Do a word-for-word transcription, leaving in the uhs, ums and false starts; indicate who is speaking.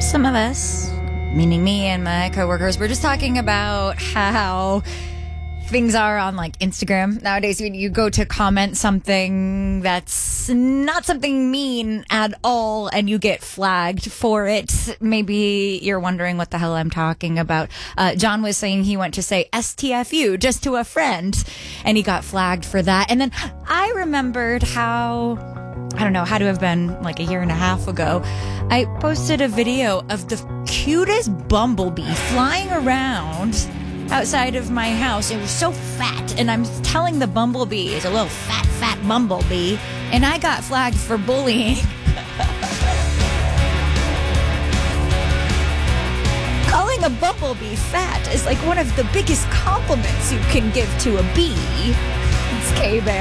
Speaker 1: some of us, meaning me and my coworkers, were just talking about how things are on like Instagram nowadays. When you go to comment something that's not something mean at all and you get flagged for it, maybe you're wondering what the hell I'm talking about. Uh, John was saying he went to say S T F U just to a friend and he got flagged for that. And then I remembered how, I don't know, had to have been like a year and a half ago, I posted a video of the cutest bumblebee flying around outside of my house. It was so fat, and I'm telling the bumblebee it's a little fat, fat bumblebee, and I got flagged for bullying. Calling a bumblebee fat is like one of the biggest compliments you can give to a bee. It's K-Bear.